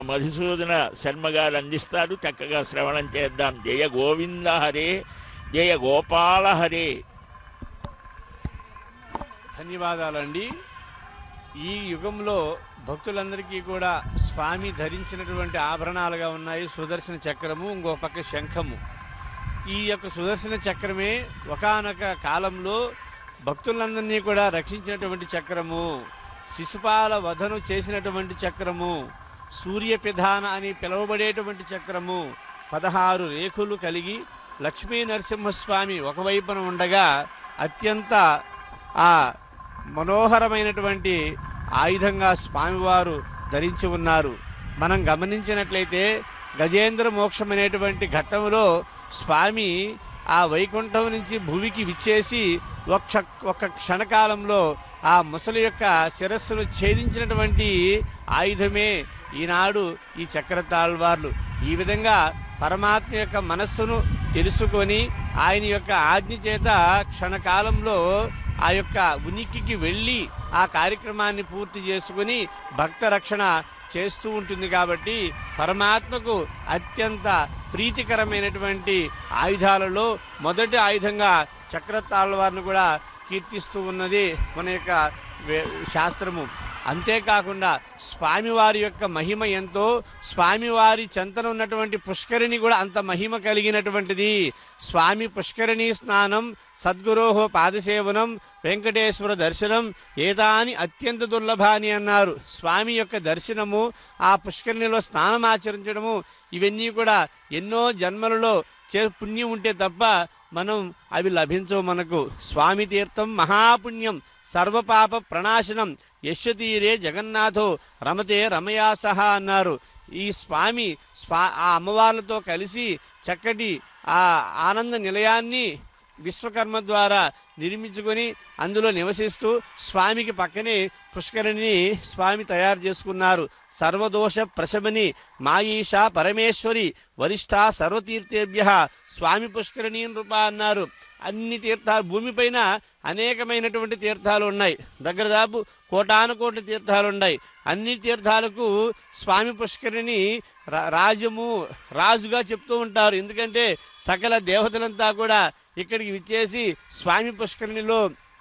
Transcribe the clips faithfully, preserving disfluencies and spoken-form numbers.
మధుసూదన శర్మ గారు అందిస్తారు. చక్కగా శ్రవణం చేద్దాం. జయ గోవింద హరే, జయ గోపాల హరే. ధన్యవాదాలండి. ఈ యుగంలో భక్తులందరికీ కూడా స్వామి ధరించినటువంటి ఆభరణాలుగా ఉన్నాయి సుదర్శన చక్రము, ఇంకో పక్క శంఖము. ఈ యొక్క సుదర్శన చక్రమే ఒకానొక కాలంలో భక్తులందరినీ కూడా రక్షించినటువంటి చక్రము, శిశుపాల వధను చేసినటువంటి చక్రము, సూర్యపిధాన అని పిలువబడేటువంటి చక్రము. పదహారు రేకులు కలిగి లక్ష్మీ నరసింహస్వామి ఒకవైపున ఉండగా అత్యంత ఆ మనోహరమైనటువంటి ఆయుధంగా స్వామివారు ధరించి ఉన్నారు. మనం గమనించినట్లయితే గజేంద్ర మోక్షం అనేటువంటి ఘట్టంలో స్వామి ఆ వైకుంఠం నుంచి భూమికి విచ్చేసి ఒక్క ఒక్క క్షణకాలంలో ఆ ముసలి యొక్క శిరస్సును ఛేదించినటువంటి ఆయుధమే ఈనాడు ఈ చక్రతాళ్వార్లు. ఈ విధంగా పరమాత్మ యొక్క మనస్సును తెలుసుకొని ఆయన యొక్క ఆజ్ఞ చేత క్షణకాలంలో ఆ యొక్క ఉనికికి వెళ్ళి ఆ కార్యక్రమాన్ని పూర్తి చేసుకుని భక్త రక్షణ చేస్తూ ఉంటుంది. కాబట్టి పరమాత్మకు అత్యంత ప్రీతికరమైనటువంటి ఆయుధాలలో మొదటి ఆయుధంగా చక్రతాళ్వార్ను కూడా కీర్తిస్తూ ఉన్నది మన యొక్క శాస్త్రము. అంతేకాకుండా స్వామివారి యొక్క మహిమ ఎంతో, స్వామివారి చెంతన ఉన్నటువంటి పుష్కరిణి కూడా అంత మహిమ కలిగినటువంటిది. స్వామి పుష్కరిణి స్నానం, సద్గురోహో పాదసేవనం, వెంకటేశ్వర దర్శనం ఏదాని అత్యంత దుర్లభాని అన్నారు. స్వామి యొక్క దర్శనము, ఆ పుష్కరిణిలో స్నానం ఆచరించడము, ఇవన్నీ కూడా ఎన్నో జన్మలలో చే పుణ్యం ఉంటే తప్ప మనం అవి లభించవు మనకు. స్వామి తీర్థం మహాపుణ్యం, సర్వపాప ప్రణాశనం, యశ్వతీరే జగన్నాథో రమతే రమయా సహా అన్నారు. ఈ స్వామి స్వా ఆ అమ్మవార్లతో కలిసి చక్కటి ఆ ఆనంద నిలయాన్ని విశ్వకర్మ ద్వారా నిర్మించుకొని అందులో నివసిస్తూ స్వామికి పక్కనే పుష్కరిణిని స్వామి తయారు చేసుకున్నారు. సర్వదోష ప్రశమని మాయీషా పరమేశ్వరి వరిష్ఠ సర్వతీర్థేభ్య స్వామి పుష్కరిణి రూప అన్నారు. అన్ని తీర్థాలు భూమిపైన అనేకమైనటువంటి తీర్థాలు ఉన్నాయి. దగ్గర దాపు కోటాను కోట్ల తీర్థాలు ఉన్నాయి. అన్ని తీర్థాలకు స్వామి పుష్కరిణి రాజము రాజుగా చెప్తూ ఉంటారు. ఎందుకంటే సకల దేవతలంతా కూడా ఇక్కడికి విచ్చేసి స్వామి పుష్కరిణిలో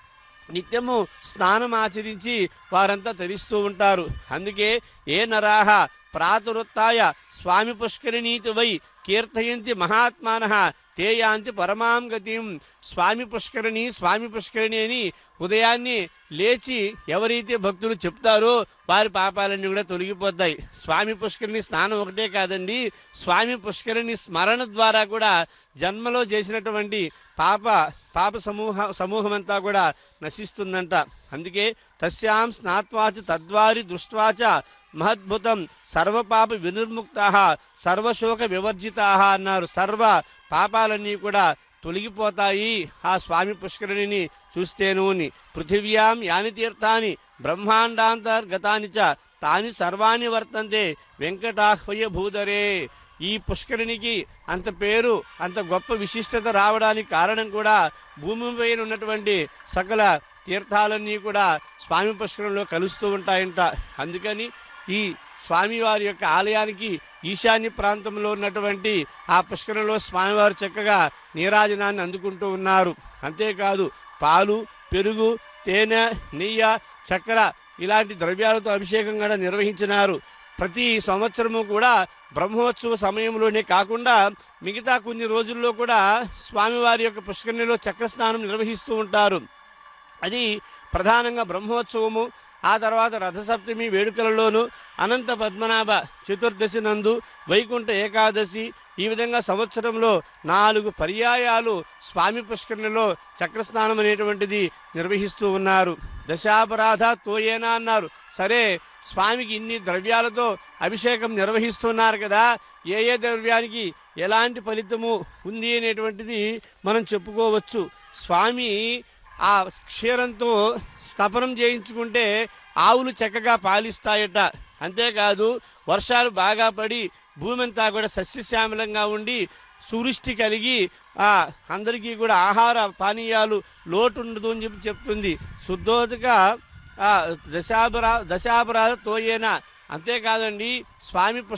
నిత్యము స్నానం ఆచరించి వారంతా తరిస్తూ ఉంటారు. అందుకే ఏ నరాహ ప్రాతురుత్తాయ స్వామి పుష్కరిణీతి వై కీర్తయంతి మహాత్మానః తే యాంతి పరమాం గతిం. స్వామి పుష్కరిణి స్వామి పుష్కరిణి అని ఉదయాన్నే లేచి ఎవరైతే భక్తులు చెప్తారో వారి పాపాలన్నీ కూడా తొలగిపోతాయి. స్వామి పుష్కరిణి స్నానం ఒకటే కాదండి, స్వామి పుష్కరిణి స్మరణ ద్వారా కూడా జన్మలో చేసినటువంటి పాప పాప సమూహ సమూహమంతా కూడా నశిస్తుందంట. అందుకే తస్యాం స్నాత్వాచ తద్వారి దృష్ట్వాచ మహద్భుతం సర్వపాప వినిర్ముక్తాః సర్వశోక వివర్జితాః అన్నారు. సర్వ పాపాలన్నీ కూడా తొలగిపోతాయి ఆ స్వామి పుష్కరిణిని చూస్తేను. పృథివ్యాం యాని తీర్థాని బ్రహ్మాండాంతర్గతాని చ తాని సర్వాణి వర్తంతే వెంకటాహ్వయ భూధరే. ఈ పుష్కరిణికి అంత పేరు, అంత గొప్ప విశిష్టత రావడానికి కారణం కూడా భూమిపైన ఉన్నటువంటి సకల తీర్థాలన్నీ కూడా స్వామి పుష్కరంలో కలుస్తూ ఉంటాయంట. అందుకని ఈ స్వామివారి యొక్క ఆలయానికి ఈశాన్య ప్రాంతంలో ఉన్నటువంటి ఆ పుష్కరంలో స్వామివారు చక్కగా నీరాజనాన్ని అందుకుంటూ ఉన్నారు. అంతేకాదు పాలు, పెరుగు, తేనె, నెయ్యి, చక్కెర ఇలాంటి ద్రవ్యాలతో అభిషేకం కూడా నిర్వహించినారు. ప్రతి సంవత్సరము కూడా బ్రహ్మోత్సవ సమయంలోనే కాకుండా మిగతా కొన్ని రోజుల్లో కూడా స్వామివారి యొక్క పుష్కరిణిలో చక్ర స్నానం నిర్వహిస్తూ ఉంటారు. అది ప్రధానంగా బ్రహ్మోత్సవము, ఆ తర్వాత రథసప్తమి వేడుకలలోను, అనంత పద్మనాభ చతుర్దశి నందు, వైకుంఠ ఏకాదశి, ఈ విధంగా సంవత్సరంలో నాలుగు పర్యాయాలు స్వామి పుష్కరిణిలో చక్రస్నానం అనేటువంటిది నిర్వహిస్తూ ఉన్నారు. దశాపరాధ తోయేనా అన్నారు. సరే, స్వామికి ఇన్ని ద్రవ్యాలతో అభిషేకం నిర్వహిస్తున్నారు కదా, ఏ ఏ ద్రవ్యానికి ఎలాంటి ఫలితము ఉంది అనేటువంటిది మనం చెప్పుకోవచ్చు. స్వామి ఆ క్షీరంతో స్తపనం చేయించుకుంటే ఆవులు చక్కగా పాలిస్తాయట. అంతేకాదు వర్షాలు బాగా పడి భూమి అంతా కూడా సస్యశ్యామలంగా ఉండి సువృష్టి కలిగి ఆ అందరికీ కూడా ఆహార పానీయాలు లోటు ఉండదు అని చెప్పి చెప్తుంది. శుద్ధోదక ఆ దశాపరా దశాపరాధ తోయేన అంతేకాదండి స్వామి